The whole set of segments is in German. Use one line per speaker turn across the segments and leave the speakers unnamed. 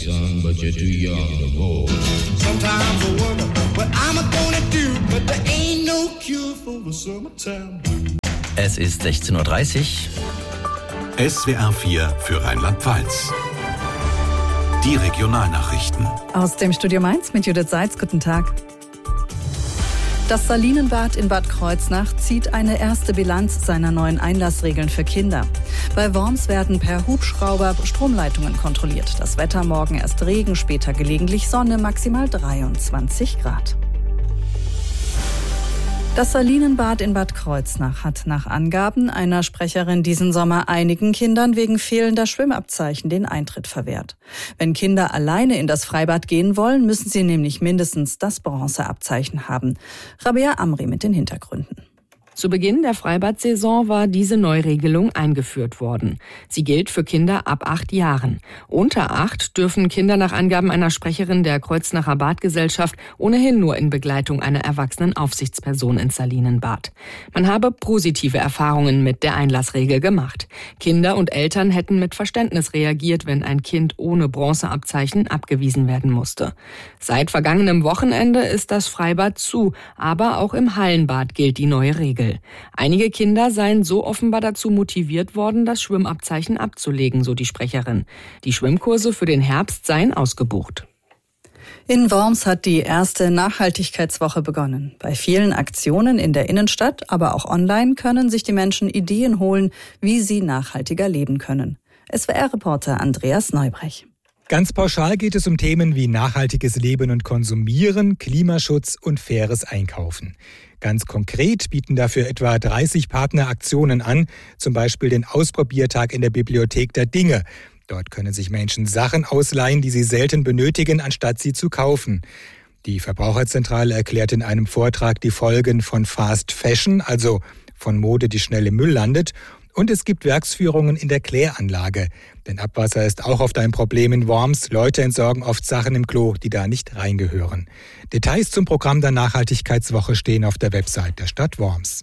son, but you're too young to vote.
Sometimes I wonder what I'm gonna do, but there ain't no cure for the summertime blues.
Es ist 16.30 Uhr.
SWR 4 für Rheinland-Pfalz. Die Regionalnachrichten.
Aus dem Studio Mainz mit Judith Seitz. Guten Tag. Das Salinenbad in Bad Kreuznach zieht eine erste Bilanz seiner neuen Einlassregeln für Kinder. Bei Worms werden per Hubschrauber Stromleitungen kontrolliert. Das Wetter: morgen erst Regen, später gelegentlich Sonne, maximal 23 Grad. Das Salinenbad in Bad Kreuznach hat nach Angaben einer Sprecherin diesen Sommer einigen Kindern wegen fehlender Schwimmabzeichen den Eintritt verwehrt. Wenn Kinder alleine in das Freibad gehen wollen, müssen sie nämlich mindestens das Bronzeabzeichen haben. Rabea Amri mit den Hintergründen.
Zu Beginn der Freibad-Saison war diese Neuregelung eingeführt worden. Sie gilt für Kinder ab 8 Jahren. Unter 8 dürfen Kinder nach Angaben einer Sprecherin der Kreuznacher Badgesellschaft ohnehin nur in Begleitung einer erwachsenen Aufsichtsperson ins Salinenbad. Man habe positive Erfahrungen mit der Einlassregel gemacht. Kinder und Eltern hätten mit Verständnis reagiert, wenn ein Kind ohne Bronzeabzeichen abgewiesen werden musste. Seit vergangenem Wochenende ist das Freibad zu, aber auch im Hallenbad gilt die neue Regel. Einige Kinder seien so offenbar dazu motiviert worden, das Schwimmabzeichen abzulegen, so die Sprecherin. Die Schwimmkurse für den Herbst seien ausgebucht.
In Worms hat die erste Nachhaltigkeitswoche begonnen. Bei vielen Aktionen in der Innenstadt, aber auch online, können sich die Menschen Ideen holen, wie sie nachhaltiger leben können. SWR-Reporter Andreas Neubrech.
Ganz pauschal geht es um Themen wie nachhaltiges Leben und Konsumieren, Klimaschutz und faires Einkaufen. Ganz konkret bieten dafür etwa 30 Partner Aktionen an, zum Beispiel den Ausprobiertag in der Bibliothek der Dinge. Dort können sich Menschen Sachen ausleihen, die sie selten benötigen, anstatt sie zu kaufen. Die Verbraucherzentrale erklärt in einem Vortrag die Folgen von Fast Fashion, also von Mode, die schnell im Müll landet. Und es gibt Werksführungen in der Kläranlage. Denn Abwasser ist auch oft ein Problem in Worms. Leute entsorgen oft Sachen im Klo, die da nicht reingehören. Details zum Programm der Nachhaltigkeitswoche stehen auf der Website der Stadt Worms.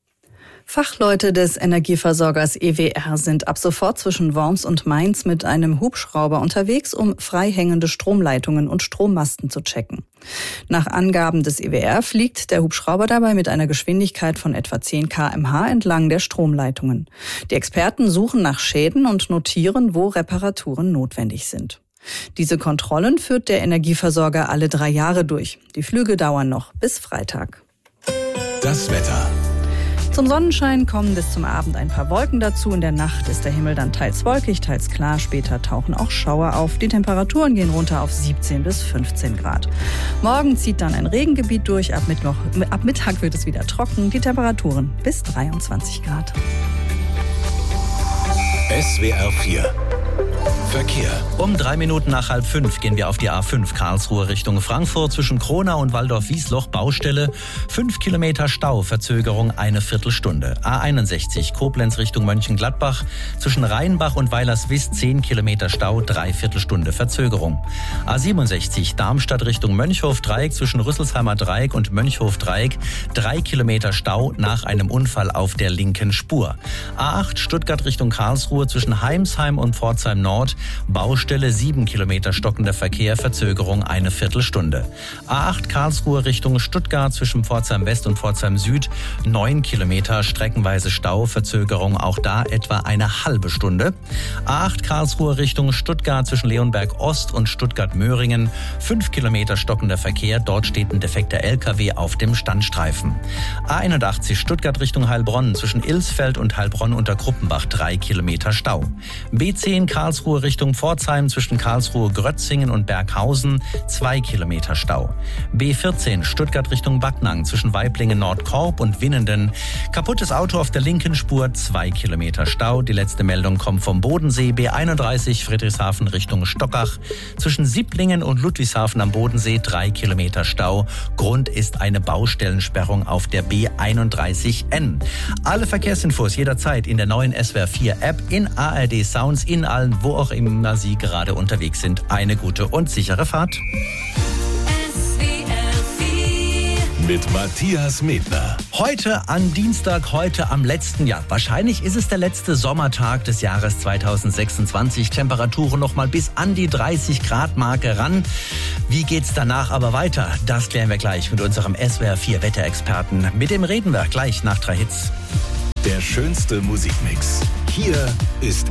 Fachleute des Energieversorgers EWR sind ab sofort zwischen Worms und Mainz mit einem Hubschrauber unterwegs, um freihängende Stromleitungen und Strommasten zu checken. Nach Angaben des EWR fliegt der Hubschrauber dabei mit einer Geschwindigkeit von etwa 10 km/h entlang der Stromleitungen. Die Experten suchen nach Schäden und notieren, wo Reparaturen notwendig sind. Diese Kontrollen führt der Energieversorger alle 3 Jahre durch. Die Flüge dauern noch bis Freitag.
Das Wetter.
Zum Sonnenschein kommen bis zum Abend ein paar Wolken dazu. In der Nacht ist der Himmel dann teils wolkig, teils klar. Später tauchen auch Schauer auf. Die Temperaturen gehen runter auf 17 bis 15 Grad. Morgen zieht dann ein Regengebiet durch. Ab Mittag wird es wieder trocken. Die Temperaturen bis 23 Grad.
SWR 4 Verkehr.
Um 3 Minuten nach 4:30 gehen wir auf die A5 Karlsruhe Richtung Frankfurt. Zwischen Kronau und Waldorf-Wiesloch Baustelle. 5 Kilometer Stau, Verzögerung eine Viertelstunde. A61 Koblenz Richtung Mönchengladbach. Zwischen Rheinbach und Weilerswiss 10 Kilometer Stau, 3/4 Stunde Verzögerung. A67 Darmstadt Richtung Mönchhof-Dreieck. Zwischen Rüsselsheimer Dreieck und Mönchhof-Dreieck 3 Kilometer Stau nach einem Unfall auf der linken Spur. A8 Stuttgart Richtung Karlsruhe. Zwischen Heimsheim und Pforzheim Nord Baustelle, 7 Kilometer stockender Verkehr, Verzögerung eine Viertelstunde. A8 Karlsruhe Richtung Stuttgart zwischen Pforzheim West und Pforzheim Süd 9 Kilometer streckenweise Stau, Verzögerung auch da etwa eine halbe Stunde. A8 Karlsruhe Richtung Stuttgart zwischen Leonberg Ost und Stuttgart-Möhringen 5 Kilometer stockender Verkehr, dort steht ein defekter LKW auf dem Standstreifen. A81 Stuttgart Richtung Heilbronn zwischen Ilsfeld und Heilbronn unter Kruppenbach 3 Kilometer Stau. B10 Karlsruhe Richtung Pforzheim zwischen Karlsruhe-Grötzingen und Berghausen 2 Kilometer Stau. B14 Stuttgart Richtung Backnang zwischen Waiblingen-Nordkorb und Winnenden. Kaputtes Auto auf der linken Spur 2 Kilometer Stau. Die letzte Meldung kommt vom Bodensee. B31 Friedrichshafen Richtung Stockach zwischen Sieblingen und Ludwigshafen am Bodensee 3 Kilometer Stau. Grund ist eine Baustellensperrung auf der B31N. Alle Verkehrsinfos jederzeit in der neuen SWR 4 App, in ARD Sounds, in allen, wo auch immer Sie gerade unterwegs sind. Eine gute und sichere Fahrt.
mit Matthias Medner.
Heute an Dienstag, heute am letzten Jahr. Wahrscheinlich ist es der letzte Sommertag des Jahres 2026. Temperaturen noch mal bis an die 30-Grad-Marke ran. Wie geht's danach aber weiter? Das klären wir gleich mit unserem SWR 4 Wetterexperten. Mit dem reden wir gleich nach 3 Hits.
Der schönste Musikmix. Hier ist